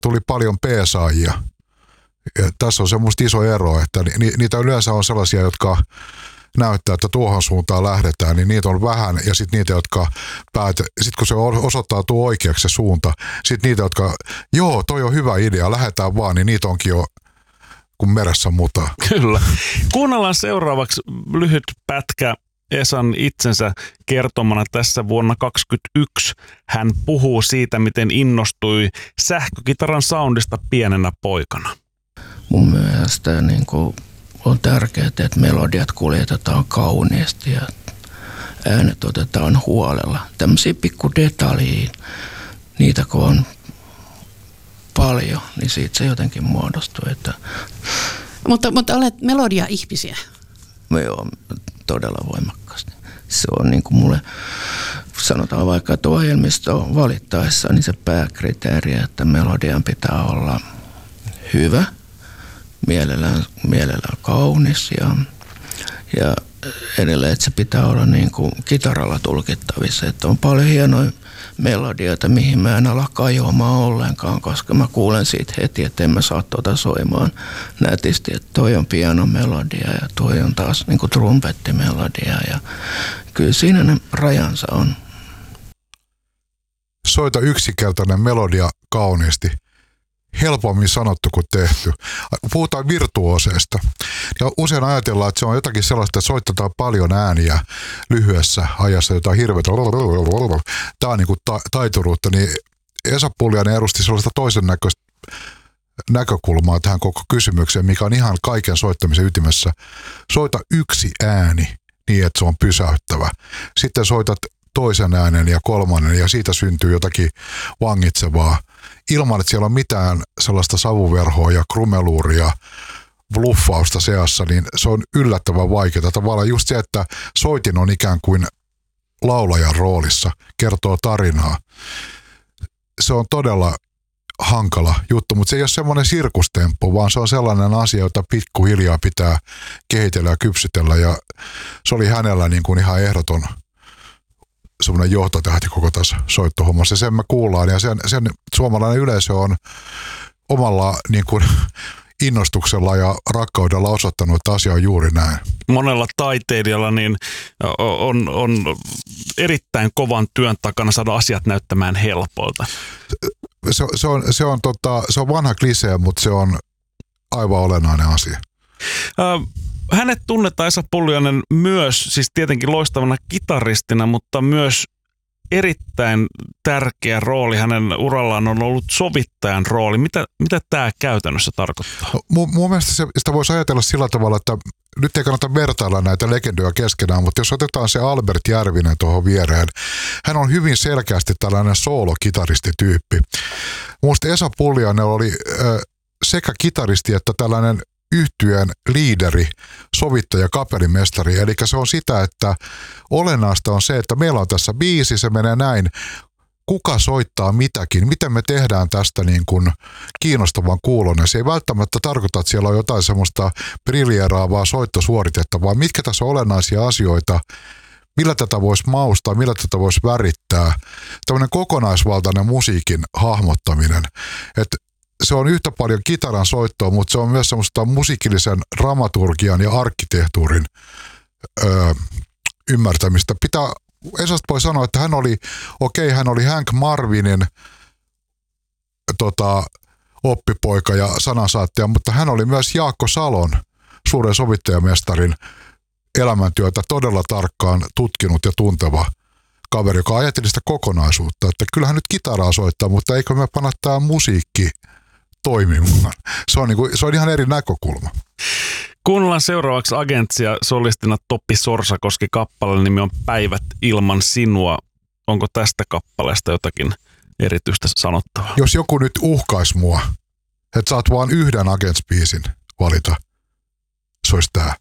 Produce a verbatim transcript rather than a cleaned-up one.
tuli paljon peesaajia. Ja tässä on semmoista iso ero, että ni, niitä yleensä on sellaisia, jotka näyttää, että tuohon suuntaan lähdetään, niin niitä on vähän, ja sitten niitä, jotka päätä, sitten kun se osoittautuu oikeaksi se suunta, sitten niitä, jotka, joo, toi on hyvä idea, lähdetään vaan, niin niitä onkin jo kuin meressä mutaa. Kyllä. Kuunnellaan seuraavaksi lyhyt pätkä Esan itsensä kertomana tässä vuonna kaksikymmentäyksi. Hän puhuu siitä, miten innostui sähkökitaran soundista pienenä poikana. Mun mielestä niin kuin on tärkeää, että melodiat kuljetetaan kauniisti ja äänet otetaan huolella. Tämmöisiä pikku detaljiin, niitä kun on paljon, niin siitä se jotenkin muodostuu. Että mutta, mutta olet melodia-ihmisiä. Joo, todella voimakkaasti. Se on niin kuin mulle, sanotaan vaikka, että ohjelmisto valittaessa, niin se pääkriteeri, että melodian pitää olla hyvä, mielellään, mielellään kaunis ja, ja edelleen, että se pitää olla niin kuin kitaralla tulkittavissa. Että on paljon hienoja melodioita, mihin mä en ala kajoamaan ollenkaan, koska mä kuulen siitä heti, että en mä saa tuota soimaan nätisti, että toi on pianomelodia ja toi on taas niin kuin trumpettimelodia ja kyllä siinä ne rajansa on. Soita yksinkertainen melodia kauniisti. Helpommin sanottu kuin tehty. Puhutaan virtuoseista. Ja usein ajatellaan, että se on jotakin sellaista, että soitetaan paljon ääniä lyhyessä ajassa, jotain hirveätä. Tämä on niin kuin ta- taituruutta. Niin Esa Pulliainen edusti sellaista toisen näköistä näkökulmaa tähän koko kysymykseen, mikä on ihan kaiken soittamisen ytimessä. Soita yksi ääni niin, että se on pysäyttävä. Sitten soitat toisen äänen ja kolmannen ja siitä syntyy jotakin vangitsevaa. Ilman, että siellä on mitään sellaista savuverhoa ja krumeluuria, bluffausta seassa, niin se on yllättävän vaikeaa. Tavallaan just se, että soitin on ikään kuin laulajan roolissa, kertoo tarinaa. Se on todella hankala juttu, mutta se ei ole semmoinen sirkustemppu, vaan se on sellainen asia, jota pikkuhiljaa pitää kehitellä ja kypsytellä. Ja se oli hänellä niin kuin ihan ehdoton semmoinen johtotähti koko tässä soittohommassa. Sen me kuullaan ja sen, sen suomalainen yleisö on omalla niin kuin innostuksella ja rakkaudella osoittanut, että asia on juuri näin. Monella taiteilijalla niin on, on erittäin kovan työn takana saada asiat näyttämään helpolta. Se, se, on, se, on, tota, se on vanha klisee, mutta se on aivan olennainen asia. Äh, Hänet tunnetaan Esa Pulliainen myös, siis tietenkin loistavana kitaristina, mutta myös erittäin tärkeä rooli hänen urallaan on ollut sovittajan rooli. Mitä, mitä tämä käytännössä tarkoittaa? No, mun, mun mielestä se, sitä voisi ajatella sillä tavalla, että nyt ei kannata vertailla näitä legendoja keskenään, mutta jos otetaan se Albert Järvinen tuohon viereen, hän on hyvin selkeästi tällainen soolokitaristityyppi. Minusta Esa Pulliainen oli äh, sekä kitaristi että tällainen yhtyeen liideri, sovittaja, kapellimestari. Eli se on sitä, että olennaista on se, että meillä on tässä biisi, se menee näin. Kuka soittaa mitäkin? Miten me tehdään tästä niin kuin kiinnostavan kuulonen? Se ei välttämättä tarkoita, että siellä on jotain semmoista briljeeraavaa soittosuoritetta, vaan mitkä tässä on olennaisia asioita, millä tätä voisi maustaa, millä tätä voisi värittää. Tämmöinen kokonaisvaltainen musiikin hahmottaminen. Että se on yhtä paljon kitaran soittoa, mutta se on myös semmoista musiikillisen dramaturgian ja arkkitehtuurin öö, ymmärtämistä. Pitää, Esasta voi sanoa, että hän oli, okei, okay, hän oli Hank Marvinin tota, oppipoika ja sanansaattaja, mutta hän oli myös Jaakko Salon, suuren sovittajamestarin elämäntyötä todella tarkkaan tutkinut ja tunteva kaveri, joka ajatteli sitä kokonaisuutta. Että kyllähän nyt kitaraa soittaa, mutta eikö me panna tämä musiikki toimimaan. Se on, niin kuin, se on ihan eri näkökulma. Kuunnellaan seuraavaksi Agentsia solistina Topi Sorsakoski. Kappaleen nimi on Päivät ilman sinua. Onko tästä kappaleesta jotakin erityistä sanottavaa? Jos joku nyt uhkaisi mua, että saat vaan yhden Agents-biisin valita, se olisi tää.